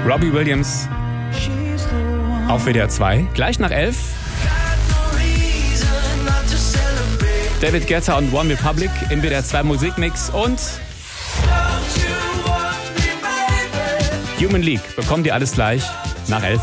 Robbie Williams auf WDR 2. Gleich nach 11. David Guetta und One Republic im WDR 2 Musikmix. Und Human League bekommt ihr alles gleich nach 11.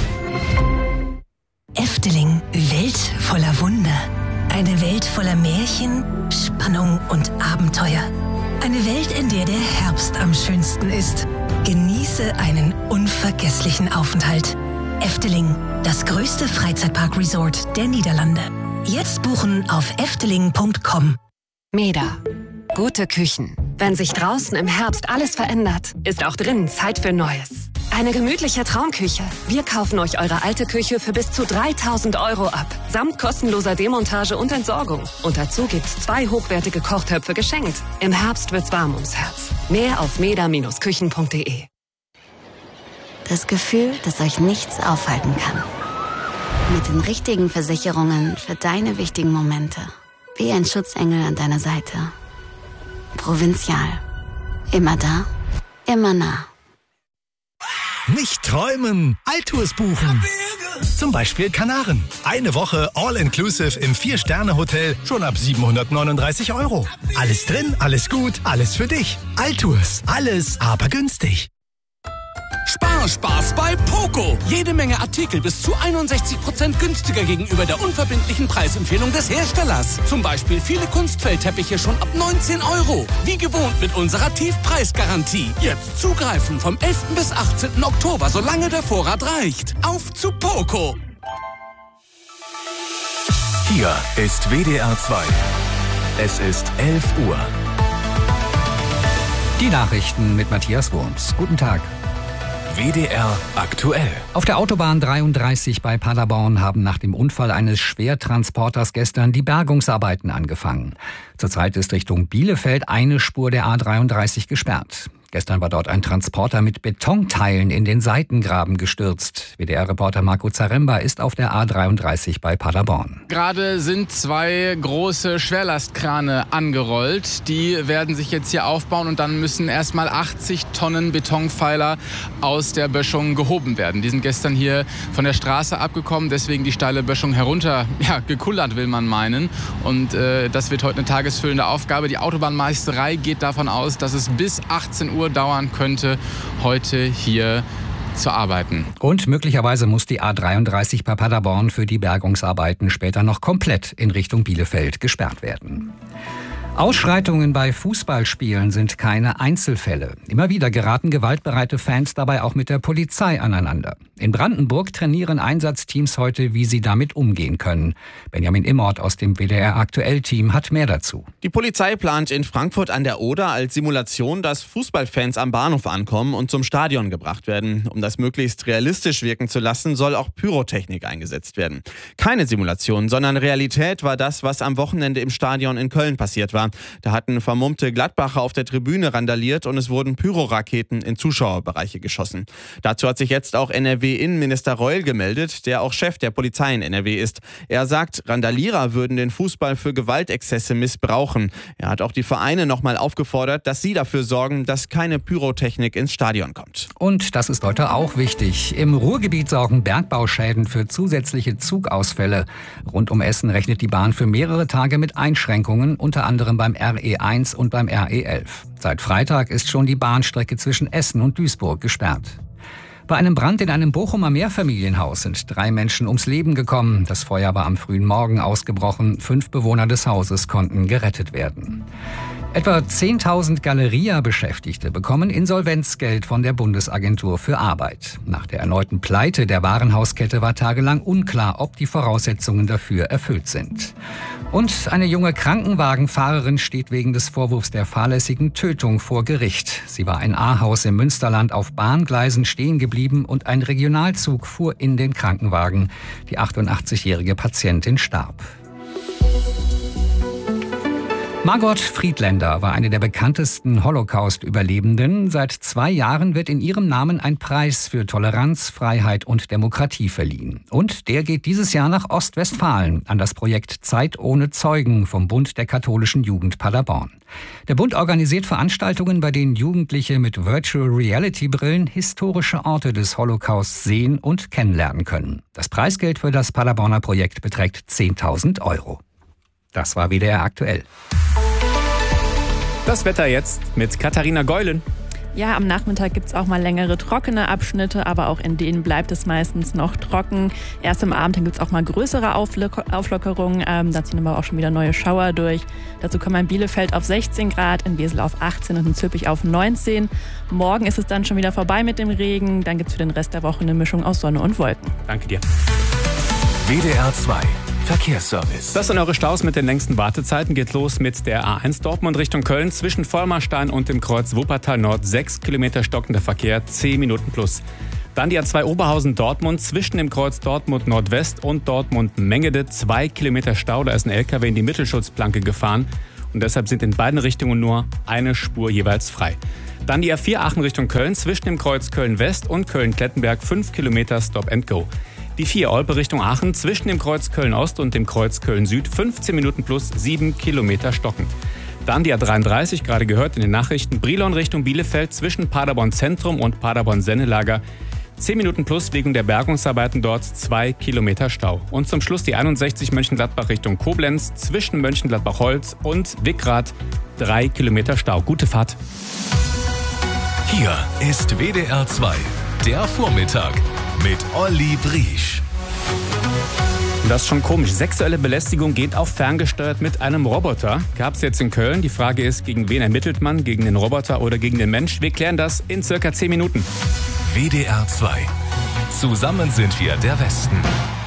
Efteling, Welt voller Wunder. Eine Welt voller Märchen, Spannung und Abenteuer. Eine Welt, in der der Herbst am schönsten ist. Genieße einen unvergesslichen Aufenthalt. Efteling, das größte Freizeitpark-Resort der Niederlande. Jetzt buchen auf efteling.com. Meda. Gute Küchen. Wenn sich draußen im Herbst alles verändert, ist auch drinnen Zeit für Neues. Eine gemütliche Traumküche. Wir kaufen euch eure alte Küche für bis zu 3.000 € ab. Samt kostenloser Demontage und Entsorgung. Und dazu gibt's 2 hochwertige Kochtöpfe geschenkt. Im Herbst wird's warm ums Herz. Mehr auf meda-küchen.de. Das Gefühl, dass euch nichts aufhalten kann. Mit den richtigen Versicherungen für deine wichtigen Momente. Wie ein Schutzengel an deiner Seite. Provinzial. Immer da, immer nah. Nicht träumen, Altours buchen. Zum Beispiel Kanaren. Eine Woche All-Inclusive im 4-Sterne-Hotel schon ab 739 €. Alles drin, alles gut, alles für dich. Altours, alles aber günstig. Spaß bei Poco. Jede Menge Artikel bis zu 61% günstiger gegenüber der unverbindlichen Preisempfehlung des Herstellers. Zum Beispiel viele Kunstfellteppiche schon ab 19 €. Wie gewohnt mit unserer Tiefpreisgarantie. Jetzt zugreifen vom 11. bis 18. Oktober, solange der Vorrat reicht. Auf zu Poco. Hier ist WDR 2. Es ist 11 Uhr. Die Nachrichten mit Matthias Wurms. Guten Tag. WDR aktuell. Auf der Autobahn 33 bei Paderborn haben nach dem Unfall eines Schwertransporters gestern die Bergungsarbeiten angefangen. Zurzeit ist Richtung Bielefeld eine Spur der A33 gesperrt. Gestern war dort ein Transporter mit Betonteilen in den Seitengraben gestürzt. WDR-Reporter Marco Zaremba ist auf der A33 bei Paderborn. Gerade sind 2 große Schwerlastkrane angerollt. Die werden sich jetzt hier aufbauen und dann müssen erstmal 80 Tonnen Betonpfeiler aus der Böschung gehoben werden. Die sind gestern hier von der Straße abgekommen, deswegen die steile Böschung herunter gekullert, will man meinen. Und das wird heute eine tagesfüllende Aufgabe. Die Autobahnmeisterei geht davon aus, dass es bis 18 Uhr dauern könnte, heute hier zu arbeiten. Und möglicherweise muss die A33 bei Paderborn für die Bergungsarbeiten später noch komplett in Richtung Bielefeld gesperrt werden. Ausschreitungen bei Fußballspielen sind keine Einzelfälle. Immer wieder geraten gewaltbereite Fans dabei auch mit der Polizei aneinander. In Brandenburg trainieren Einsatzteams heute, wie sie damit umgehen können. Benjamin Immort aus dem WDR-Aktuell-Team hat mehr dazu. Die Polizei plant in Frankfurt an der Oder als Simulation, dass Fußballfans am Bahnhof ankommen und zum Stadion gebracht werden. Um das möglichst realistisch wirken zu lassen, soll auch Pyrotechnik eingesetzt werden. Keine Simulation, sondern Realität war das, was am Wochenende im Stadion in Köln passiert war. Da hatten vermummte Gladbacher auf der Tribüne randaliert und es wurden Pyroraketen in Zuschauerbereiche geschossen. Dazu hat sich jetzt auch NRW-Innenminister Reul gemeldet, der auch Chef der Polizei in NRW ist. Er sagt, Randalierer würden den Fußball für Gewaltexzesse missbrauchen. Er hat auch die Vereine nochmal aufgefordert, dass sie dafür sorgen, dass keine Pyrotechnik ins Stadion kommt. Und das ist heute auch wichtig. Im Ruhrgebiet sorgen Bergbauschäden für zusätzliche Zugausfälle. Rund um Essen rechnet die Bahn für mehrere Tage mit Einschränkungen, unter anderem beim RE1 und beim RE11. Seit Freitag ist schon die Bahnstrecke zwischen Essen und Duisburg gesperrt. Bei einem Brand in einem Bochumer Mehrfamilienhaus sind 3 Menschen ums Leben gekommen. Das Feuer war am frühen Morgen ausgebrochen. 5 Bewohner des Hauses konnten gerettet werden. Etwa 10.000 Galeria-Beschäftigte bekommen Insolvenzgeld von der Bundesagentur für Arbeit. Nach der erneuten Pleite der Warenhauskette war tagelang unklar, ob die Voraussetzungen dafür erfüllt sind. Und eine junge Krankenwagenfahrerin steht wegen des Vorwurfs der fahrlässigen Tötung vor Gericht. Sie war in Ahaus im Münsterland auf Bahngleisen stehen geblieben und ein Regionalzug fuhr in den Krankenwagen. Die 88-jährige Patientin starb. Margot Friedländer war eine der bekanntesten Holocaust-Überlebenden. Seit 2 Jahren wird in ihrem Namen ein Preis für Toleranz, Freiheit und Demokratie verliehen. Und der geht dieses Jahr nach Ostwestfalen an das Projekt Zeit ohne Zeugen vom Bund der katholischen Jugend Paderborn. Der Bund organisiert Veranstaltungen, bei denen Jugendliche mit Virtual Reality Brillen historische Orte des Holocaust sehen und kennenlernen können. Das Preisgeld für das Paderborner Projekt beträgt 10.000 €. Das war WDR aktuell. Das Wetter jetzt mit Katharina Geulen. Ja, am Nachmittag gibt es auch mal längere trockene Abschnitte, aber auch in denen bleibt es meistens noch trocken. Erst am Abend gibt es auch mal größere Auflockerungen. Da ziehen aber auch schon wieder neue Schauer durch. Dazu kommen in Bielefeld auf 16 Grad, in Wesel auf 18 und in Zülpich auf 19. Morgen ist es dann schon wieder vorbei mit dem Regen. Dann gibt es für den Rest der Woche eine Mischung aus Sonne und Wolken. Danke dir. WDR 2 Verkehrsservice. Das sind eure Staus mit den längsten Wartezeiten. Geht los mit der A1 Dortmund Richtung Köln. Zwischen Vollmarstein und dem Kreuz Wuppertal Nord 6 Kilometer stockender Verkehr, 10 Minuten plus. Dann die A2 Oberhausen Dortmund zwischen dem Kreuz Dortmund Nordwest und Dortmund Mengede 2 Kilometer Stau. Da ist ein LKW in die Mittelschutzplanke gefahren und deshalb sind in beiden Richtungen nur eine Spur jeweils frei. Dann die A4 Aachen Richtung Köln zwischen dem Kreuz Köln West und Köln-Klettenberg 5 Kilometer Stop and Go. Die 4 Olpe Richtung Aachen zwischen dem Kreuz Köln-Ost und dem Kreuz Köln-Süd 15 Minuten plus 7 Kilometer stockend. Dann die A33, gerade gehört in den Nachrichten, Brilon Richtung Bielefeld zwischen Paderborn Zentrum und Paderborn Sennelager 10 Minuten plus wegen der Bergungsarbeiten dort 2 Kilometer Stau. Und zum Schluss die 61 Mönchengladbach Richtung Koblenz zwischen Mönchengladbach-Holz und Wickrath 3 Kilometer Stau. Gute Fahrt. Hier ist WDR 2, der Vormittag mit Olli Briesch. Das ist schon komisch. Sexuelle Belästigung geht auch ferngesteuert mit einem Roboter. Gab es jetzt in Köln. Die Frage ist, gegen wen ermittelt man? Gegen den Roboter oder gegen den Mensch? Wir klären das in circa 10 Minuten. WDR 2. Zusammen sind wir der Westen.